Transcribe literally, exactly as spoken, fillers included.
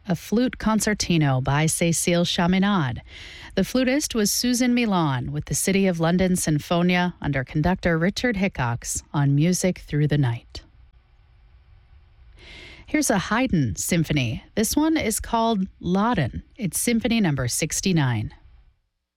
a flute concertino by Cécile Chaminade. The flutist was Susan Milan with the City of London Sinfonia under conductor Richard Hickox on Music Through the Night. Here's a Haydn symphony. This one is called Laden. It's Symphony number sixty-nine.